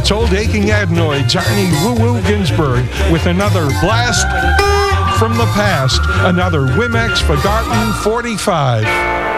it's old aching adenoids, Arnie Woo-Woo Ginsburg, with another blast from the past, another Wimex Forgotten 45.